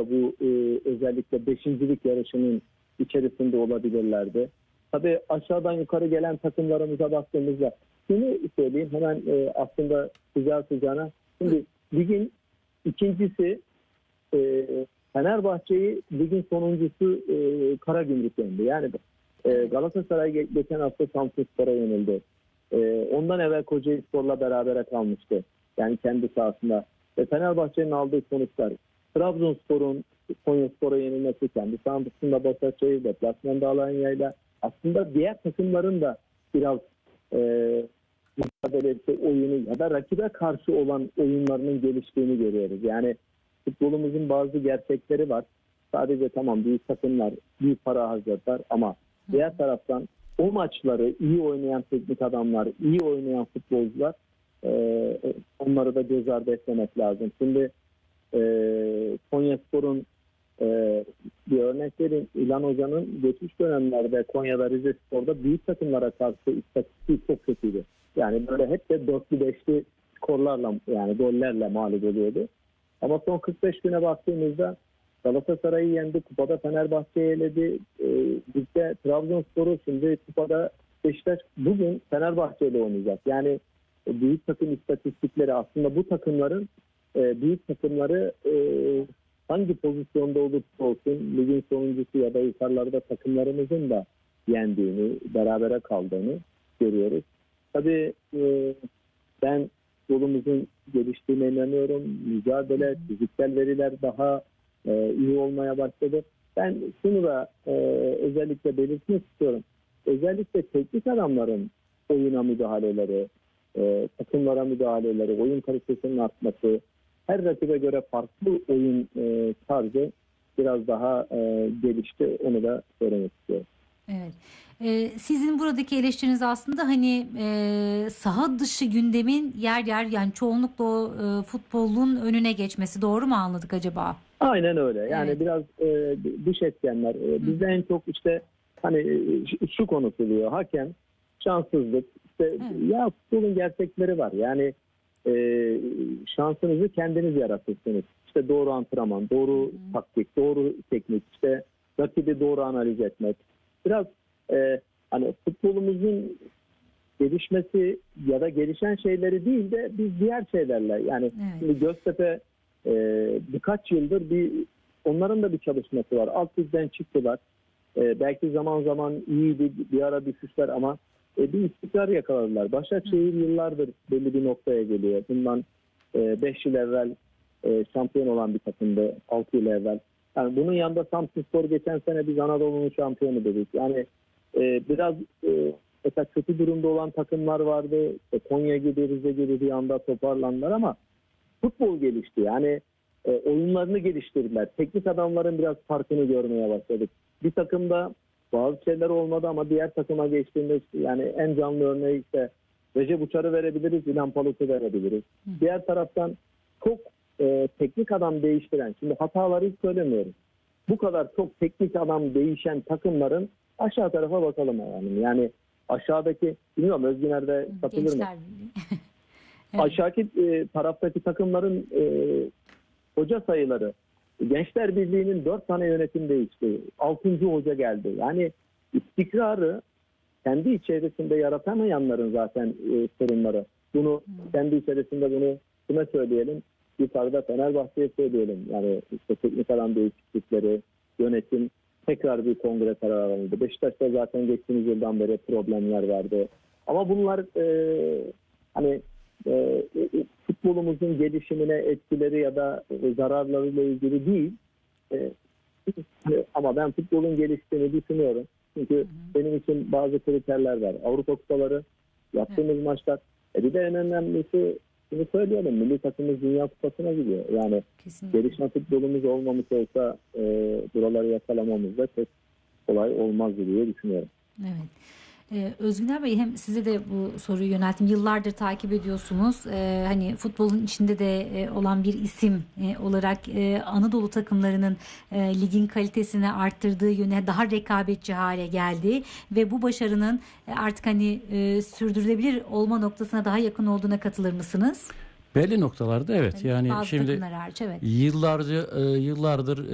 da bu özellikle beşincilik yarışının içerisinde olabilirlerdi. Tabii aşağıdan yukarı gelen takımlarımıza baktığımızda şunu söyleyeyim hemen aslında sıcağı sıcağına. Şimdi ligin ikincisi Fenerbahçe'yi ligin sonuncusu Karagümrük yendi. Yani Galatasaray geçen hafta Samsunspor'a yenildi. Ondan evvel Kocaelispor'la berabere kalmıştı. Yani kendi sahasında. Fenerbahçe'nin aldığı sonuçlar. Trabzonspor'un Konyaspor'a yenilmesi, kendi sahasında Başakşehir, deplasmanda Alanya'yla aslında diğer takımların da biraz mücadelesi oyunu ya da rakibe karşı olan oyunlarının geliştiğini görüyoruz. Yani futbolumuzun bazı gerçekleri var. Sadece tamam büyük takımlar büyük para harcarlar ama diğer taraftan o maçları iyi oynayan teknik adamlar, iyi oynayan futbolcular onları da göz ardı etmemek lazım. Şimdi Konyaspor'un bir örnek vereyim. İlhan Hoca'nın geçmiş dönemlerde Konya'da Rizespor'da büyük takımlara karşı istatistiği çok kötüydü. Yani böyle hep de 4'lü 5'li skorlarla yani gollerle mağlup oluyordu. Ama son 45 güne baktığımızda Galatasaray'ı yendi, kupada Fenerbahçe'yi eledi, ligde Trabzonspor'u, şimdi kupada Beşiktaş, bugün Fenerbahçe ile oynayacak. Yani büyük takım istatistikleri aslında bu takımların büyük takımları hangi pozisyonda olursa olsun ligin sonuncusu ya da yukarılarda takımlarımızın da yendiğini, berabere kaldığını görüyoruz. Tabii ben yolumuzun geliştiğine inanıyorum. Mücadele, fiziksel veriler daha iyi olmaya başladı. Ben şunu da özellikle belirtmek istiyorum. Özellikle teknik adamların oyuna müdahaleleri, takımlara müdahaleleri, oyun kalitesinin artması, her rakibe göre farklı oyun tarzı biraz daha gelişti. Onu da söylemek istiyorum. Evet. Sizin buradaki eleştiriniz aslında hani saha dışı gündemin yer yer yani çoğunlukla o futbolun önüne geçmesi, doğru mu anladık acaba? Aynen öyle. Yani Evet. biraz dış etkenler. Bizde en çok işte hani şu konuşuluyor. Hakem, şanssızlık. İşte Evet. ya futbolun gerçekleri var. Yani şansınızı kendiniz yaratırsınız. İşte doğru antrenman, doğru taktik, doğru teknik, işte rakibi doğru analiz etmek. Biraz hani futbolumuzun gelişmesi ya da gelişen şeyleri değil de biz diğer şeylerle yani Evet. şimdi Göztepe birkaç yıldır onların da bir çalışması var. Alt ligden çıktılar. Belki zaman zaman iyiydi, bir ara düşüşler ama bir istikrar yakaladılar. Başakşehir yıllardır belli bir noktaya geliyor. Bundan 5 yıl evvel şampiyon olan bir takımdı. 6 yıl evvel. Yani bunun yanında Samsunspor geçen sene biz Anadolu'nun şampiyonu dedik. Yani biraz mesela kötü durumda olan takımlar vardı. Konya gibi, Rize gibi bir anda toparlandılar ama futbol gelişti. Yani oyunlarını geliştirdiler. Teknik adamların biraz farkını görmeye başladık. Bir takımda bazı şeyler olmadı ama diğer takıma geçtiğinde yani en canlı örneği işte Recep Uçar'ı verebiliriz, İlhan Palut'u verebiliriz. Diğer taraftan çok teknik adam değiştiren, şimdi hataları hiç söylemiyorum. Bu kadar çok teknik adam değişen takımların aşağı tarafa bakalım yani. Yani aşağıdaki, bilmiyorum Özgüner'de katılır mı? Gençler Birliği. Evet. Aşağıdaki taraftaki takımların hoca sayıları, Gençler Birliği'nin 4 tane yönetim değişti. 6. hoca geldi. Yani istikrarı kendi içerisinde yaratamayanların zaten sorunları. Bunu kendi içerisinde bunu kime söyleyelim? Yukarıda Fenerbahçe'ye söyleyelim. Yani işte teknik adam değişiklikleri, yönetim, tekrar bir kongre kararı alındı. Beşiktaş'ta zaten geçtiğimiz yıldan beri problemler vardı. Ama bunlar hani futbolumuzun gelişimine etkileri ya da zararlarıyla ilgili değil. Ama ben futbolun geliştiğini düşünüyorum. Çünkü benim için bazı kriterler var. Avrupa kupaları, yaptığımız maçlar. Bir de en önemlisi şunu söyleyelim. Milli takımımız Dünya Kupası'na gidiyor. Yani Kesinlikle. gelişme futbolumuz olmamış olsa buraları yakalamamız da çok kolay olmazdı diye düşünüyorum. Evet. Özgüner Bey, hem size de bu soruyu yönelttim. Yıllardır takip ediyorsunuz. Hani futbolun içinde de olan bir isim olarak Anadolu takımlarının ligin kalitesini arttırdığı yöne daha rekabetçi hale geldi ve bu başarının artık hani sürdürülebilir olma noktasına daha yakın olduğuna katılır mısınız? Belli noktalarda evet. Yani Bazı şimdi takımlar hariç, evet. yıllardır